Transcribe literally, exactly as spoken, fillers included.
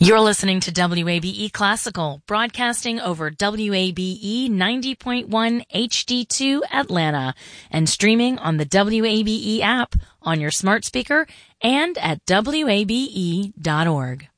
You're listening to W A B E Classical, broadcasting over W A B E ninety point one H D two Atlanta and streaming on the W A B E app on your smart speaker and at W A B E dot org.